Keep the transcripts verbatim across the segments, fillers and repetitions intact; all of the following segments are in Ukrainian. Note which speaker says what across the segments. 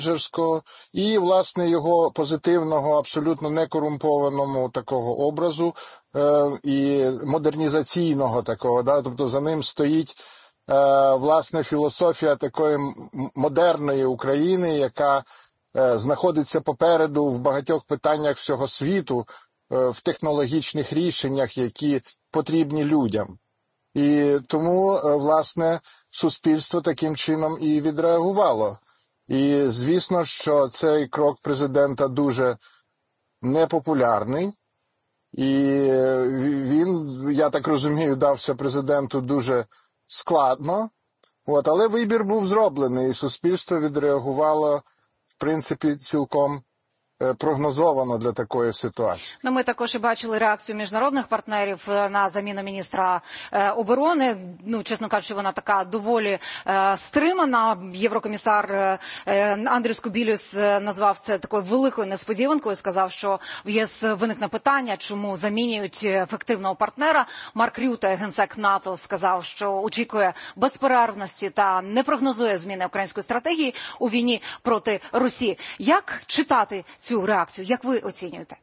Speaker 1: менеджерського і, власне, його позитивного, абсолютно некорумпованому такого образу е, і модернізаційного такого, да, тобто за ним стоїть е, власне філософія такої модерної України, яка е, знаходиться попереду в багатьох питаннях всього світу, е, в технологічних рішеннях, які потрібні людям. І тому, е, власне, суспільство таким чином і відреагувало. І, звісно, що цей крок президента дуже непопулярний, і він, я так розумію, дався президенту дуже складно, от, але вибір був зроблений, і суспільство відреагувало, в принципі, цілком прогнозовано для такої ситуації.
Speaker 2: Ну, ми також і бачили реакцію міжнародних партнерів на заміну міністра е, оборони. Ну, чесно кажучи, вона така доволі е, стримана. Єврокомісар е, Андріс Кубілюс назвав це такою великою несподіванкою. Сказав, що в ЄС виникне питання, чому замінюють ефективного партнера. Марк Рюте, генсек НАТО, сказав, що очікує безперервності та не прогнозує зміни української стратегії у війні проти Росії. Як читати цю реакцію? Як ви оцінюєте?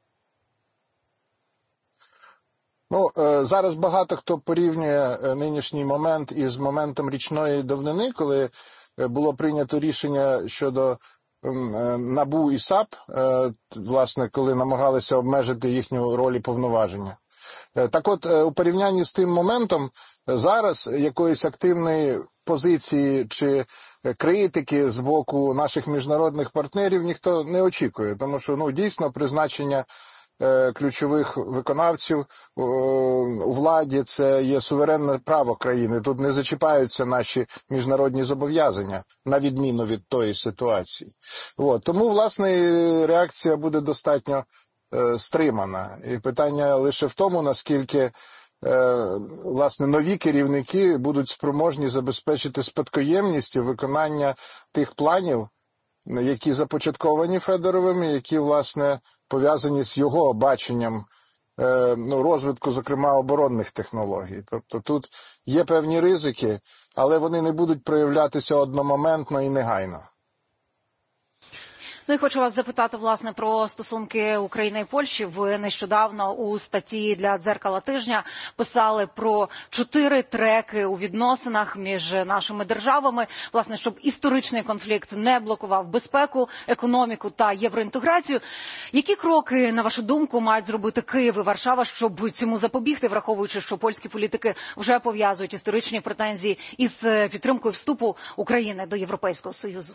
Speaker 1: Ну, зараз багато хто порівнює нинішній момент із моментом річної давнини, коли було прийнято рішення щодо НАБУ і САП, власне, коли намагалися обмежити їхню роль і повноваження. Так от, у порівнянні з тим моментом, зараз якоїсь активної позиції чи критики з боку наших міжнародних партнерів ніхто не очікує, тому що, ну, дійсно, призначення е, ключових виконавців е, у владі – це є суверенне право країни. Тут не зачіпаються наші міжнародні зобов'язання, на відміну від тої ситуації. От. Тому, власне, реакція буде достатньо е, стримана. І питання лише в тому, наскільки власне, нові керівники будуть спроможні забезпечити спадкоємність і виконання тих планів, які започатковані Федоровим, які, власне, пов'язані з його баченням ну, розвитку, зокрема, оборонних технологій. Тобто тут є певні ризики, але вони не будуть проявлятися одномоментно і негайно.
Speaker 2: Ну і хочу вас запитати, власне, про стосунки України і Польщі. Ви нещодавно у статті для «Дзеркала тижня» писали про чотири треки у відносинах між нашими державами, власне, щоб історичний конфлікт не блокував безпеку, економіку та євроінтеграцію. Які кроки, на вашу думку, мають зробити Київ і Варшава, щоб цьому запобігти, враховуючи, що польські політики вже пов'язують історичні претензії із підтримкою вступу України до Європейського Союзу?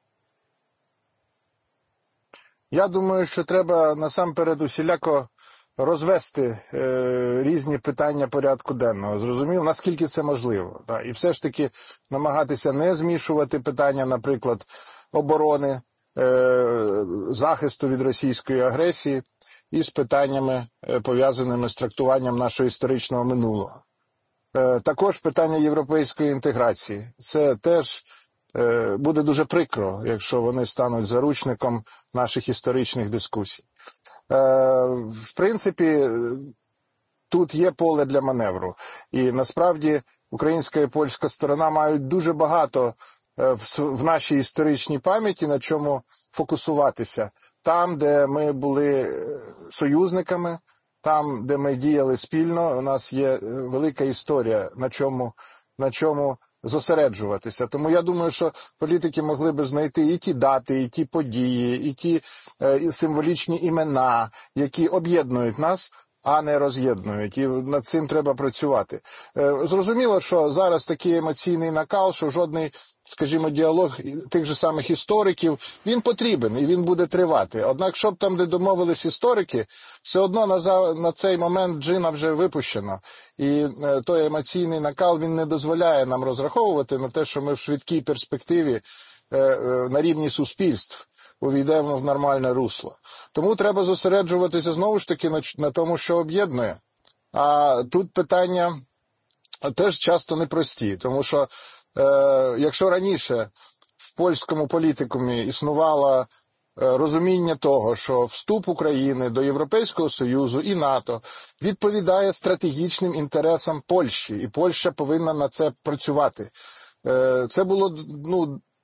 Speaker 1: Я думаю, що треба насамперед усіляко розвести е, різні питання порядку денного. Зрозуміло, наскільки це можливо. Так? І все ж таки намагатися не змішувати питання, наприклад, оборони, е, захисту від російської агресії із питаннями, е, пов'язаними з трактуванням нашого історичного минулого. Е, також питання європейської інтеграції. Це теж буде дуже прикро, якщо вони стануть заручником наших історичних дискусій. В принципі, тут є поле для маневру. І насправді українська і польська сторона мають дуже багато в нашій історичній пам'яті, на чому фокусуватися. Там, де ми були союзниками, там, де ми діяли спільно, у нас є велика історія, на чому, на чому зосереджуватися. Тому я думаю, що політики могли би знайти і ті дати, і ті події, і ті е, символічні імена, які об'єднують нас, а не роз'єднують. І над цим треба працювати. Е, зрозуміло, що зараз такий емоційний накал, що жодний, скажімо, діалог тих же самих істориків, він потрібен і він буде тривати. Однак, щоб там, де домовились історики, все одно на, за, на цей момент джина вже випущено. І е, той емоційний накал, він не дозволяє нам розраховувати на те, що ми в швидкій перспективі е, е, на рівні суспільств увійдемо в нормальне русло. Тому треба зосереджуватися знову ж таки на, на тому, що об'єднує. А тут питання теж часто непрості, тому що е, якщо раніше в польському політикумі існувало е, розуміння того, що вступ України до Європейського Союзу і НАТО відповідає стратегічним інтересам Польщі, і Польща повинна на це працювати. Е, це було, ну,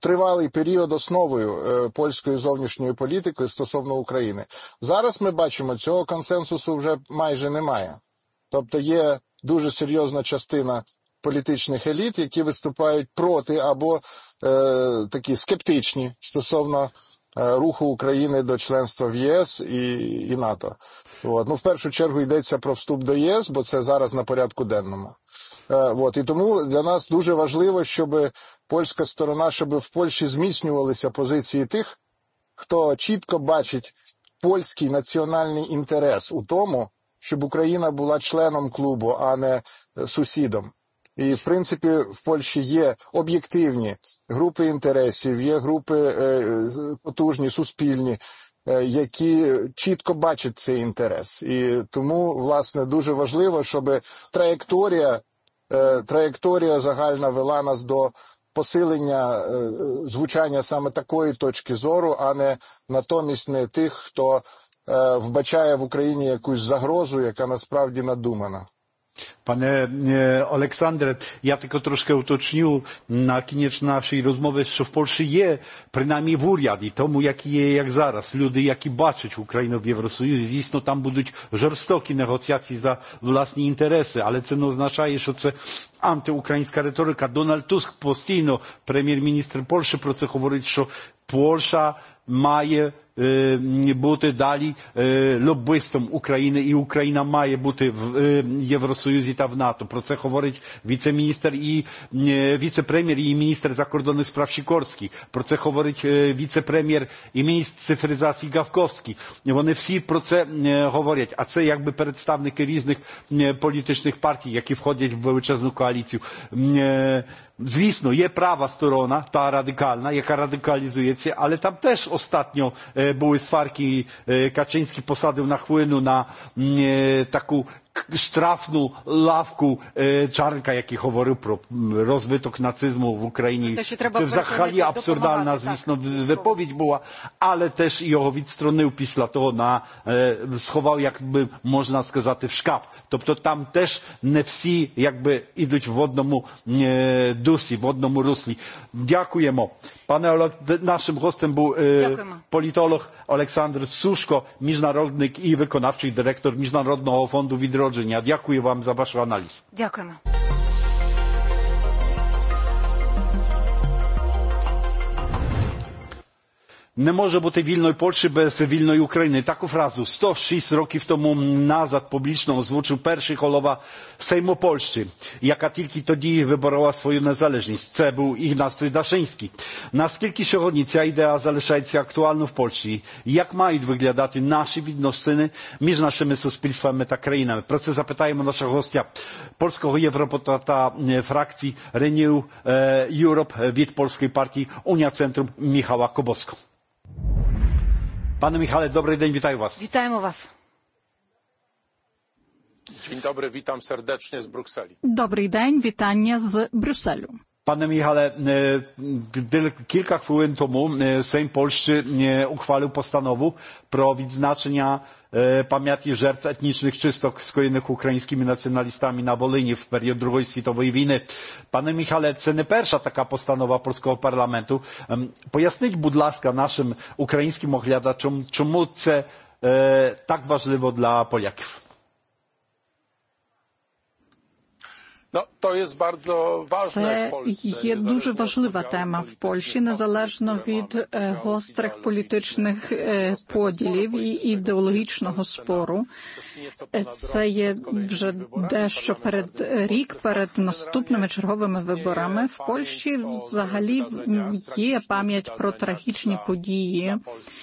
Speaker 1: тривалий період основою польської зовнішньої політики стосовно України. Зараз ми бачимо, цього консенсусу вже майже немає. Тобто є дуже серйозна частина політичних еліт, які виступають проти або е, такі скептичні стосовно е, руху України до членства в ЄС і, і НАТО. От. Ну, в першу чергу йдеться про вступ до ЄС, бо це зараз на порядку денному. Е, от. І тому для нас дуже важливо, щоб польська сторона, щоб в Польщі зміцнювалися позиції тих, хто чітко бачить польський національний інтерес у тому, щоб Україна була членом клубу, а не сусідом. І, в принципі, в Польщі є об'єктивні групи інтересів, є групи е, потужні, суспільні, е, які чітко бачать цей інтерес. І тому, власне, дуже важливо, щоб траєкторія, е, траєкторія загальна вела нас до посилення е, звучання саме такої точки зору, а не натомість не тих, хто е, вбачає в Україні якусь загрозу, яка насправді надумана.
Speaker 3: Panie Aleksandrze, ja tylko troszkę utocznił na koniec naszej rozmowy, że w Polsce jest przynajmniej уряд i tomu, jaki jest jak zaraz. Ludzie, які бачать Україну в Євросоюзі, звісно, там будуть жорстокі негоціації за власні інтереси, але це не означає, що це антиукраїнська риторика. Дональд Туск постійно, прем'єр-міністр Польщі, про це говорить, що Польща має бути далі лоббистом України і Україна має бути в Євросоюзі та в НАТО. Про це говорить віце-міністр і віце-прем'єр і міністр закордонних справ Сікорський. Про це говорить віце-прем'єр і міністр цифризації Гавковський. Вони всі про це говорять. А це якби представники різних політичних партій, які входять в величезну коаліцію. Звісно, є права сторона, та радикальна, яка радикалізується, але там теж остатньо були сварки. Kaczyński посадив на хвилину на таку штрафну лавку Czarnka, який говорив про розвиток нацизму в Україні. Те, це взагалі абсурдальна, звісно, виповідь була, але теж його відсторонив після того, на, сховав, як би можна сказати, в шкаф. Тобто там теж не всі якби ідуть в одному дусі, в одному руслі. Дякуємо. Пане, нашим гостем був
Speaker 2: Дякуємо.
Speaker 3: Політолог Олександр Сушко, міжнародник і виконавчий директор Міжнародного фонду відродження. Дякую вам за ваш аналіз.
Speaker 2: Дякуємо.
Speaker 3: Не може бути вільної Польщі без вільної України. Таку фразу сто шість років тому назад публічно озвучив перший голова Сейму Польщі, яка тільки тоді виборола свою незалежність. Це був Ігнаций Daszyński. Наскільки сьогодні ця ідея залишається актуальною в Польщі? Як мають виглядати наші відносини між нашими суспільствами та країнами? Про це запитаємо нашого гостя, польського європотата фракції Renew Europe від польської партії Unia Centrum Michała Kobowskiego. Panie Michale, dobry dzień, witam Was.
Speaker 2: Witamy Was.
Speaker 4: Dzień dobry, witam serdecznie z Brukseli.
Speaker 5: Добрий день, вітання з Брюсселю.
Speaker 3: Panie Michale, kilka chwil temu Sejm Polski uchwalił postanowę pro відзначення pamięci żertw etnicznych czystok skоєних українськими nacjonalistami na Волині в період Другої світової війни. Panie Michale, це не перша така постанова польського парламенту. Поясніть, будь ласка, нашим українським оглядачам, чому це так важливо для поляків?
Speaker 4: No, to jest bardzo ważne w
Speaker 5: Polsce.
Speaker 4: Це
Speaker 5: є дуже важлива тема в Польщі, незалежно від гострих політичних поділів і ідеологічного спору. Це є вже дещо перед рік, перед наступними черговими виборами. В Польщі взагалі є пам'ять про трагічні події,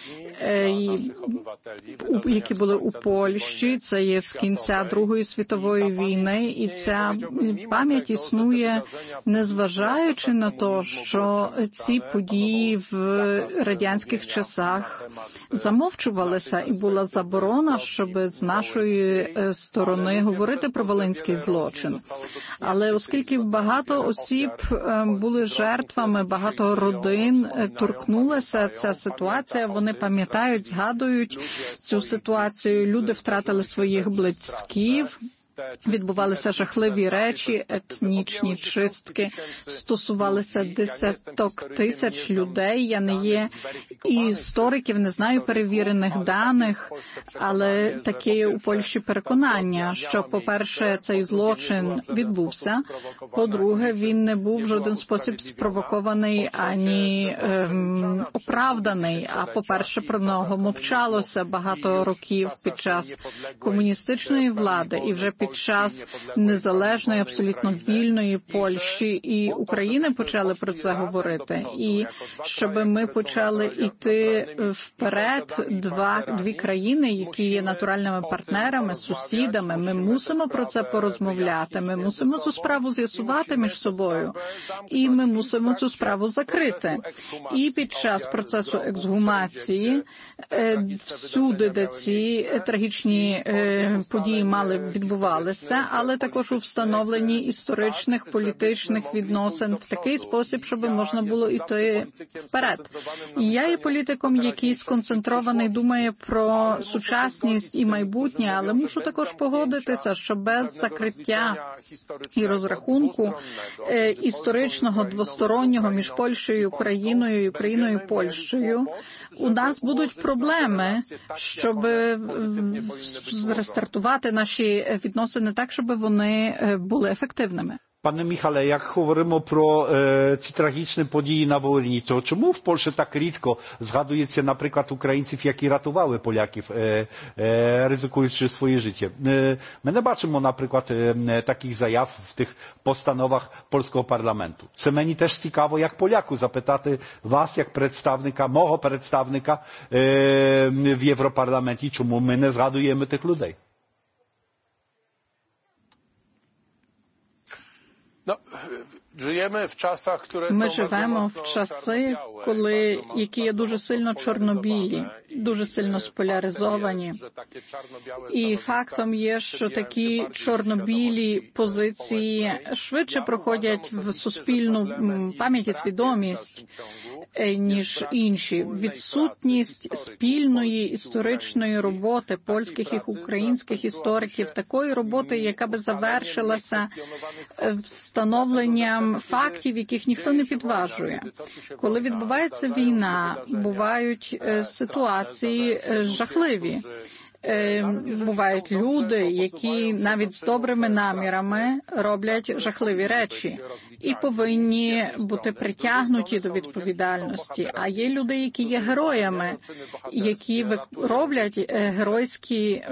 Speaker 5: які були у Польщі. Це є з кінця Другої світової війни, і ця пам'ять існує, незважаючи на те, що ці події в радянських часах замовчувалися, і була заборона, щоб з нашої сторони говорити про волинський злочин. Але оскільки багато осіб були жертвами, багато родин торкнулася ця ситуація, вони пам'ятають, згадують цю ситуацію, люди втратили своїх близьких. відбувалися жахливі речі, етнічні чистки, стосувалися десяток тисяч людей. Я не є істориків, не знаю перевірених даних, але таке у Польщі переконання, що, по-перше, цей злочин відбувся, по-друге, він не був в жоден спосіб спровокований ані ем, оправданий, а, по-перше, про нього мовчалося багато років під час комуністичної влади і вже під час незалежної, абсолютно вільної Польщі і України почали про це говорити. І щоб ми почали йти вперед, два, дві країни, які є натуральними партнерами, сусідами, ми мусимо про це порозмовляти, ми мусимо цю справу з'ясувати між собою, і ми мусимо цю справу закрити. І під час процесу ексгумації, всюди, де ці трагічні події мали відбувалися, але також у встановленні історичних, політичних відносин в такий спосіб, щоб можна було йти вперед. І я є політиком, який сконцентрований, думає про сучасність і майбутнє, але мушу також погодитися, що без закриття і розрахунку е, історичного двостороннього між Польщею і Україною, і Україною і Польщею, у нас будуть проблеми, щоб зрестартувати наші відносини так, щоб вони були ефективними.
Speaker 3: Panie Michale, jak говоримо про e, ці трагічні події на Волині, то чому в Польщі так рідко згадується, наприклад, українців, які рятували поляків, e, e, ризикуючи своє життя? E, ми не бачимо, наприклад, e, таких заяв в тих постановах польського парламенту. Це мені теж цікаво, як поляку, запитати вас, як представника, мого представника e, в Європарламенті, чому ми не згадуємо тих людей?
Speaker 4: No, żyjemy w czasach, które
Speaker 5: Ми
Speaker 4: są
Speaker 5: живемо в часи, коли, які є дуже сильно чорно-білі, дуже сильно споляризовані. І фактом є, що такі чорно-білі позиції швидше проходять в суспільну пам'ять і свідомість, ніж інші. Відсутність спільної історичної роботи польських і українських істориків, такої роботи, яка би завершилася встановленням фактів, яких ніхто не підважує. Коли відбувається війна, бувають ситуації жахливі. Бувають люди, які навіть з добрими намірами роблять жахливі речі і повинні бути притягнуті до відповідальності. А є люди, які є героями, які роблять геройські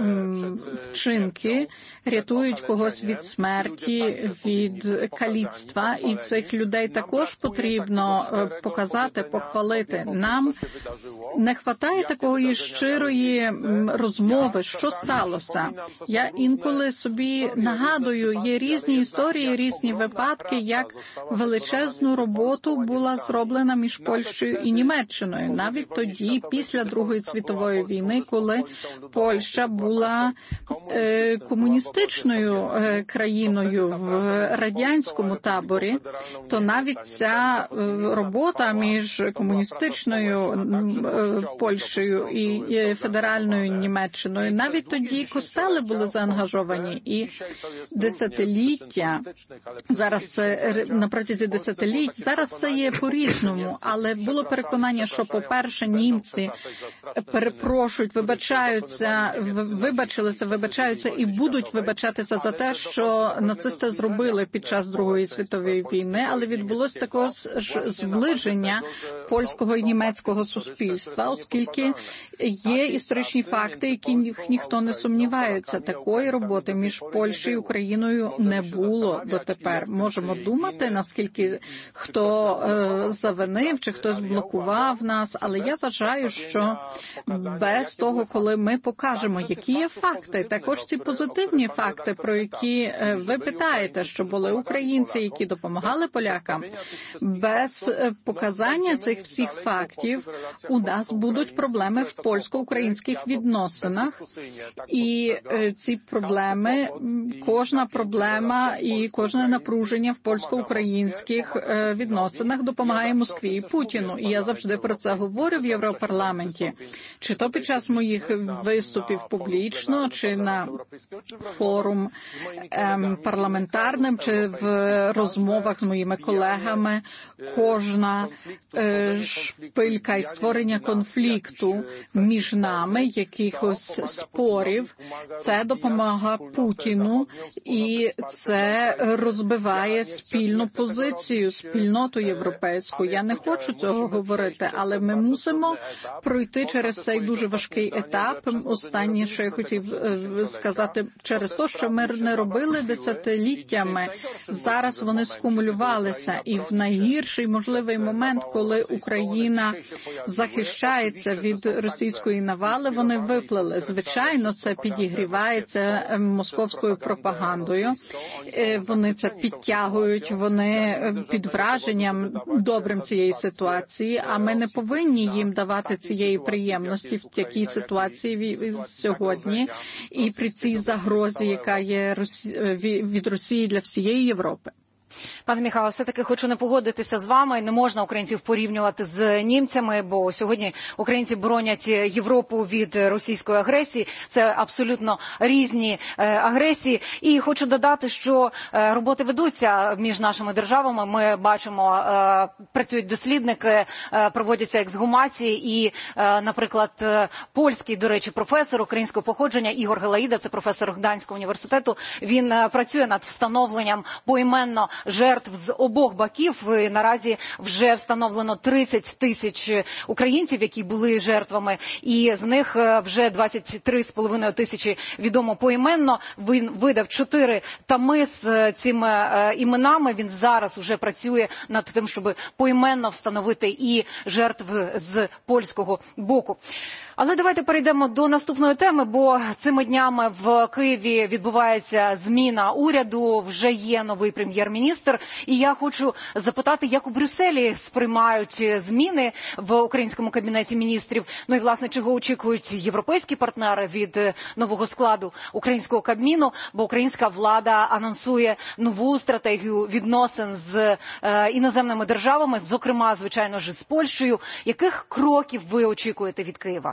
Speaker 5: вчинки, рятують когось від смерті, від каліцтва, і цих людей також потрібно показати, похвалити. Нам не вистачає такої щирої розмови, що сталося. Я інколи собі нагадую, є різні історії, різні випадки, як величезну роботу була зроблена між Польщею і Німеччиною. Навіть тоді, після Другої світової війни, коли Польща була е, комуністичною е, країною в радянському таборі, то навіть ця е, робота між комуністичною е, Польщею і е, федеральною Німеччиною, навіть тоді костели були заангажовані, і десятиліття, зараз це на протязі десятиліть, зараз це є по-різному, але було переконання, що, по-перше, німці перепрошують, вибачаються, вибачилися, вибачаються і будуть вибачатися за те, що нацисти зробили під час Другої світової війни, але відбулося також зближення польського і німецького суспільства, оскільки є історичні факти, які ніхто не сумнівається. Такої роботи між Польщею і Україною не було дотепер. Можемо думати, наскільки хто е, завинив, чи хтось блокував нас, але я вважаю, що без того, коли ми покажемо, які є факти, також ці позитивні факти, про які е, ви питаєте, що були українці, які допомагали полякам, без е, показання цих всіх фактів у нас будуть проблеми в польсько-українських відносинах, проблемах. І ці проблеми, кожна проблема і кожне напруження в польсько-українських відносинах допомагає Москві і Путіну. І я завжди про це говорю в Європарламенті. Чи то під час моїх виступів публічно, чи на форум ем, парламентарним, чи в розмовах з моїми колегами. Кожна е, шпилька і створення конфлікту між нами, якихось спорів, це допомагає Путіну, і це розбиває спільну позицію, спільноту європейську. Я не хочу цього говорити, але ми мусимо пройти через цей дуже важкий етап. Останнє, що я хотів сказати, через те, що ми не робили десятиліттями, зараз вони скумулювалися. І в найгірший можливий момент, коли Україна захищається від російської навали, вони виплили. Звичайно, це підігрівається московською пропагандою. Вони це підтягують, вони під враженням добрим цієї ситуації, а ми не повинні їм давати цієї приємності в такій ситуації сьогодні і при цій загрозі, яка є від Росії для всієї Європи.
Speaker 2: Пане Михайло, все-таки хочу не погодитися з вами. Не можна українців порівнювати з німцями, бо сьогодні українці боронять Європу від російської агресії. Це абсолютно різні агресії. І хочу додати, що роботи ведуться між нашими державами. Ми бачимо, працюють дослідники, проводяться ексгумації. І, наприклад, польський, до речі, професор українського походження Ігор Гелаїда, це професор Гданського університету, він працює над встановленням поіменно жертв з обох боків. Наразі вже встановлено тридцять тисяч українців, які були жертвами, і з них вже двадцять три з половиною тисячі відомо поіменно. Він видав чотири томи з цими іменами. Він зараз вже працює над тим, щоб поіменно встановити і жертв з польського боку. Але давайте перейдемо до наступної теми, бо цими днями в Києві відбувається зміна уряду, вже є новий прем'єр-міністр. І я хочу запитати, як у Брюсселі сприймають зміни в українському кабінеті міністрів. Ну і, власне, чого очікують європейські партнери від нового складу українського Кабміну, бо українська влада анонсує нову стратегію відносин з е, іноземними державами, зокрема, звичайно ж, з Польщею. Яких кроків ви очікуєте від Києва?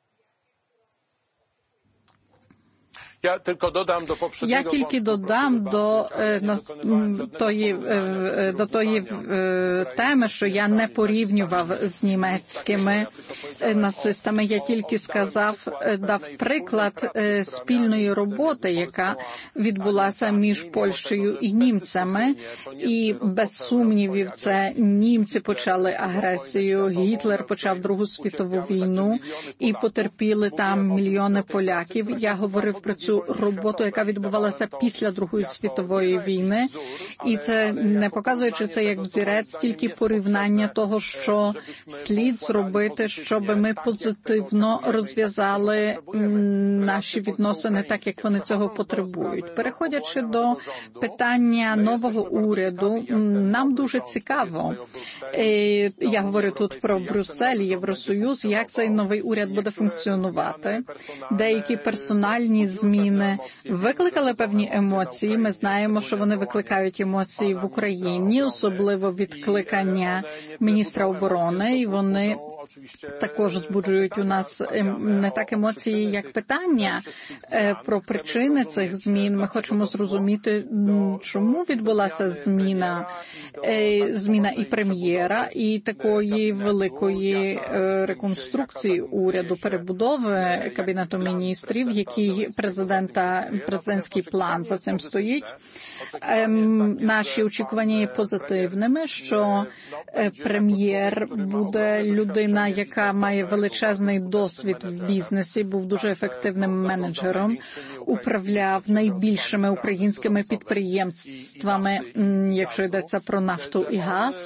Speaker 4: Я тільки додам до
Speaker 5: Я тільки додам до тої, до тої теми, що я не порівнював з німецькими нацистами. Я тільки сказав, дав приклад спільної роботи, яка відбулася між Польщею і німцями. І без сумнівів це німці почали агресію, Гітлер почав Другу світову війну і потерпіли там мільйони поляків. Я говорив про цю роботу, яка відбувалася після Другої світової війни. І це, не показуючи це як взірець, тільки порівняння того, що слід зробити, щоб ми позитивно розв'язали наші відносини так, як вони цього потребують. Переходячи до питання нового уряду, нам дуже цікаво, я говорю тут про Брюссель, Євросоюз, як цей новий уряд буде функціонувати. Деякі персональні зміни викликали певні емоції. Ми знаємо, що вони викликають емоції в Україні, особливо відкликання міністра оборони, і вони також збуджують у нас не так емоції, як питання про причини цих змін. Ми хочемо зрозуміти, чому відбулася зміна, зміна і прем'єра, і такої великої реконструкції уряду, перебудови Кабінету міністрів, який президента, президентський план за цим стоїть. Наші очікування є позитивними, що прем'єр буде людина, яка має величезний досвід в бізнесі, був дуже ефективним менеджером, управляв найбільшими українськими підприємствами, якщо йдеться про нафту і газ.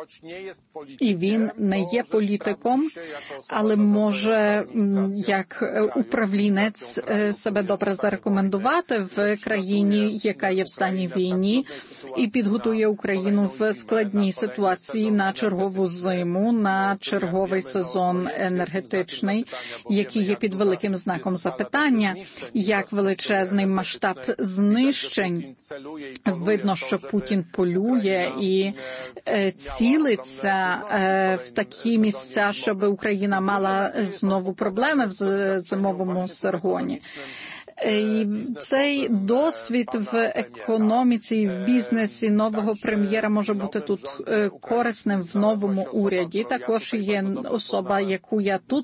Speaker 5: І він не є політиком, але може як управлінець себе добре зарекомендувати в країні, яка є в стані війни, і підготує Україну в складній ситуації на чергову зиму, на черговий сезон енергетичний, який є під великим знаком запитання, як величезний масштаб знищень. Видно, що Путін полює і цілиться в такі місця, щоб Україна мала знову проблеми в зимовому сезоні. І цей досвід в економіці і в бізнесі нового прем'єра може бути тут корисним в новому уряді. Також є особа, яку я тут